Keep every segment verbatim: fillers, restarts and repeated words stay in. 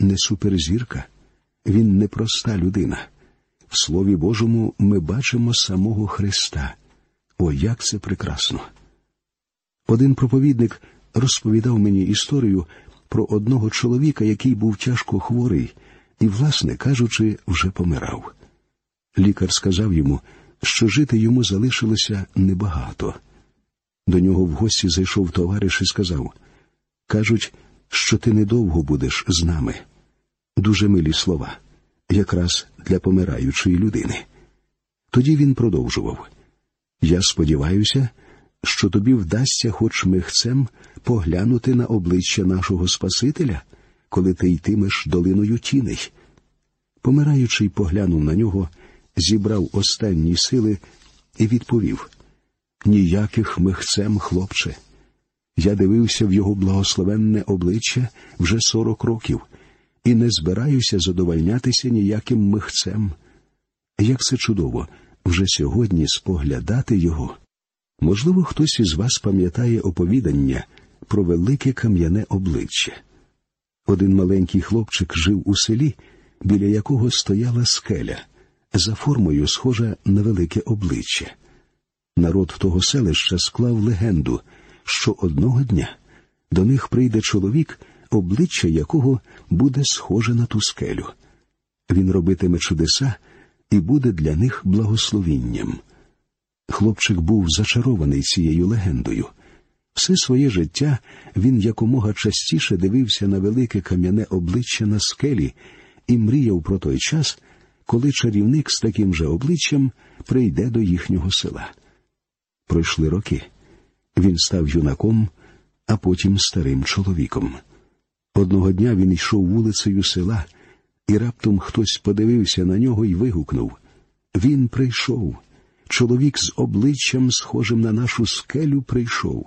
не суперзірка, він не проста людина. В Слові Божому ми бачимо самого Христа. О, як це прекрасно! Один проповідник розповідав мені історію про одного чоловіка, який був тяжко хворий і, власне кажучи, вже помирав. Лікар сказав йому, що жити йому залишилося небагато. До нього в гості зайшов товариш і сказав: «Кажуть, що ти недовго будеш з нами». Дуже милі слова, якраз для помираючої людини. Тоді він продовжував: «Я сподіваюся, що тобі вдасться хоч михцем поглянути на обличчя нашого Спасителя, коли ти йтимеш долиною тіней». Помираючий поглянув на нього, зібрав останні сили і відповів: «Ніяких михцем, хлопче. Я дивився в його благословенне обличчя вже сорок років і не збираюся задовольнятися ніяким михцем». Як це чудово вже сьогодні споглядати його. Можливо, хтось із вас пам'ятає оповідання про велике кам'яне обличчя. Один маленький хлопчик жив у селі, біля якого стояла скеля, за формою схожа на велике обличчя. Народ того селища склав легенду, що одного дня до них прийде чоловік, обличчя якого буде схоже на ту скелю. Він робитиме чудеса і буде для них благословінням. Хлопчик був зачарований цією легендою. Все своє життя він якомога частіше дивився на велике кам'яне обличчя на скелі і мріяв про той час, коли чарівник з таким же обличчям прийде до їхнього села. Пройшли роки. Він став юнаком, а потім старим чоловіком. Одного дня він йшов вулицею села, і раптом хтось подивився на нього і вигукнув: «Він прийшов! Чоловік з обличчям, схожим на нашу скелю, прийшов!»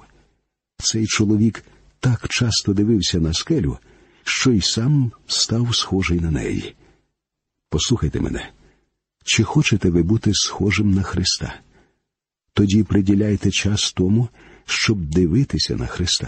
Цей чоловік так часто дивився на скелю, що й сам став схожий на неї. Послухайте мене. Чи хочете ви бути схожим на Христа? Тоді приділяйте час тому, щоб дивитися на Христа.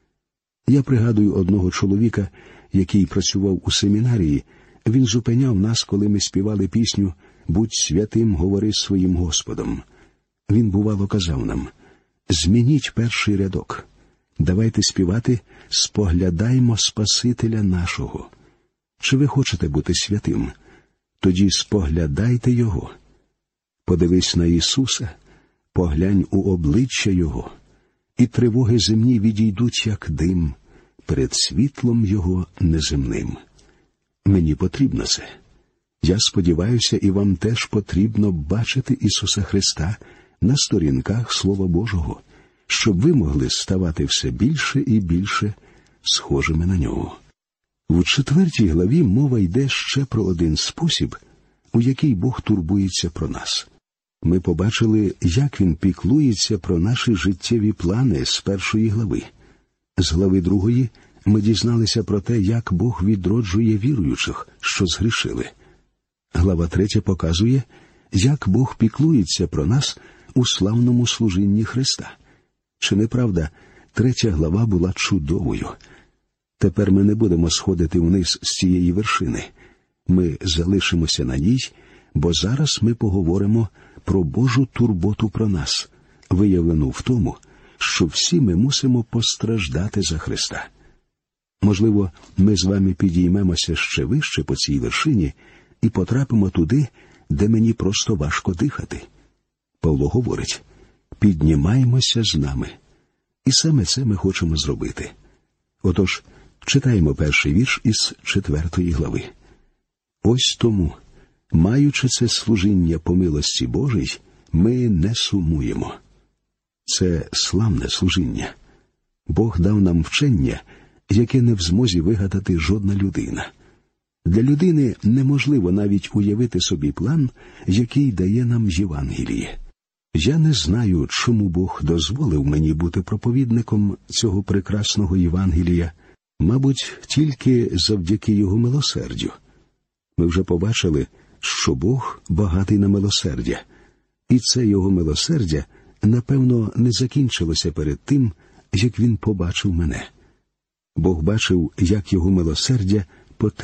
Я пригадую одного чоловіка, який працював у семінарії. Він зупиняв нас, коли ми співали пісню «Будь святим, говори з своїм Господом». Він, бувало, казав нам: «Змініть перший рядок. Давайте співати «Споглядаймо Спасителя нашого». Чи ви хочете бути святим? Тоді споглядайте Його. Подивись на Ісуса, поглянь у обличчя Його, і тривоги земні відійдуть, як дим, перед світлом Його неземним. Мені потрібно це. Я сподіваюся, і вам теж потрібно бачити Ісуса Христа на сторінках Слова Божого, щоб ви могли ставати все більше і більше схожими на Нього. В четвертій главі мова йде ще про один спосіб, у який Бог турбується про нас. Ми побачили, як Він піклується про наші життєві плани з першої глави. З глави другої ми дізналися про те, як Бог відроджує віруючих, що згрішили. Глава третя показує, як Бог піклується про нас у славному служінні Христа. Чи не правда, третя глава була чудовою? Тепер ми не будемо сходити вниз з цієї вершини. Ми залишимося на ній, бо зараз ми поговоримо про Божу турботу про нас, виявлену в тому, що всі ми мусимо постраждати за Христа. Можливо, ми з вами підіймемося ще вище по цій вершині і потрапимо туди, де мені просто важко дихати. Павло говорить: «Піднімаймося з нами». І саме це ми хочемо зробити. Отож, читаємо перший вірш із четвертої глави. «Ось тому, маючи це служіння по милості Божій, ми не сумуємо». Це славне служіння. Бог дав нам вчення, яке не в змозі вигадати жодна людина. Для людини неможливо навіть уявити собі план, який дає нам Євангеліє. Я не знаю, чому Бог дозволив мені бути проповідником цього прекрасного Євангелія, мабуть, тільки завдяки Його милосердю. Ми вже побачили, що Бог багатий на милосердя, і це Його милосердя, напевно, не закінчилося перед тим, як Він побачив мене. Бог бачив, як Його милосердя потрібно